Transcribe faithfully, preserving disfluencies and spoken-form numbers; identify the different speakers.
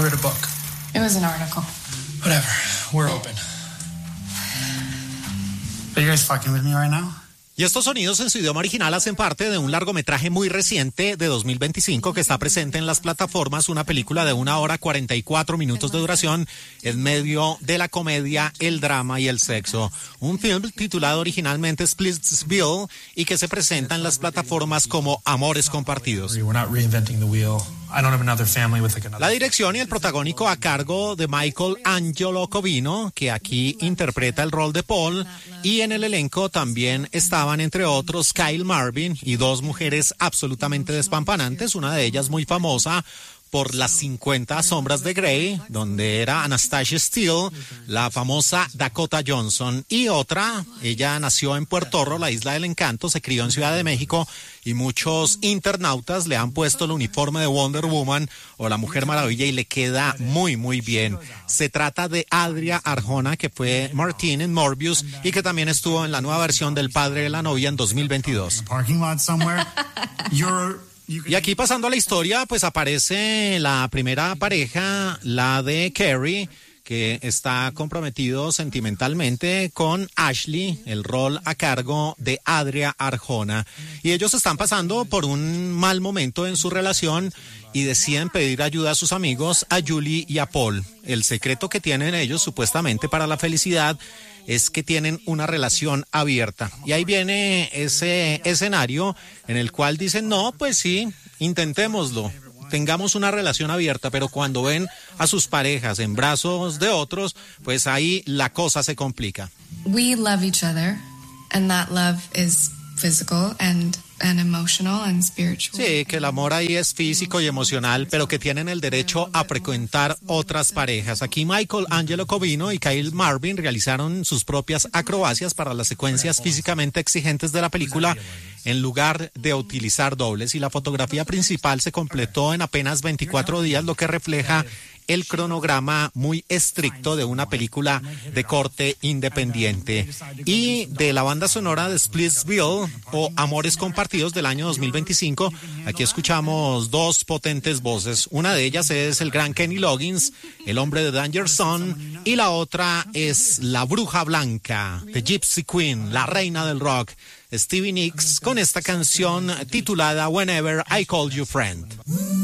Speaker 1: read a book?
Speaker 2: It was an article.
Speaker 1: Whatever. We're open. Are you guys fucking with me right now?
Speaker 3: Y estos sonidos en su idioma original hacen parte de un largometraje muy reciente de dos mil veinticinco que está presente en las plataformas, una película de una hora cuarenta y cuatro minutos de duración en medio de la comedia, el drama y el sexo. Un film titulado originalmente Splitsville y que se presenta en las plataformas como Amores Compartidos. La dirección y el protagónico a cargo de Michael Angelo Covino, que aquí interpreta el rol de Paul, y en el elenco también estaban entre otros Kyle Marvin y dos mujeres absolutamente despampanantes, una de ellas muy famosa por las cincuenta sombras de Grey, donde era Anastasia Steele, la famosa Dakota Johnson, y otra, ella nació en Puerto Rico, la isla del encanto, se crió en Ciudad de México, y muchos internautas le han puesto el uniforme de Wonder Woman o la Mujer Maravilla y le queda muy, muy bien. Se trata de Adria Arjona, que fue Martine en Morbius y que también estuvo en la nueva versión del Padre de la Novia en dos mil veintidós. Y aquí, pasando a la historia, pues aparece la primera pareja, la de Carrie, que está comprometido sentimentalmente con Ashley, el rol a cargo de Adria Arjona. Y ellos están pasando por un mal momento en su relación y deciden pedir ayuda a sus amigos, a Julie y a Paul. El secreto que tienen ellos, supuestamente, para la felicidad es que tienen una relación abierta. Y ahí viene ese escenario en el cual dicen, no, pues sí, intentémoslo, tengamos una relación abierta, pero cuando ven a sus parejas en brazos de otros, pues ahí la cosa se complica.
Speaker 2: We love each other, and that love is physical and and emotional and spiritual.
Speaker 3: Sí, que el amor ahí es físico y emocional, pero que tienen el derecho a frecuentar otras parejas. Aquí Michael Angelo Covino y Kyle Marvin realizaron sus propias acrobacias para las secuencias físicamente exigentes de la película en lugar de utilizar dobles, y la fotografía principal se completó en apenas veinticuatro días, lo que refleja el cronograma muy estricto de una película de corte independiente. Y de la banda sonora de Splitsville o Amores Compartidos del año dos mil veinticinco, aquí escuchamos dos potentes voces. Una de ellas es el gran Kenny Loggins, el hombre de Danger Zone, y la otra es la bruja blanca, The Gypsy Queen, la reina del rock, Stevie Nicks, con esta canción titulada Whenever I Call You Friend.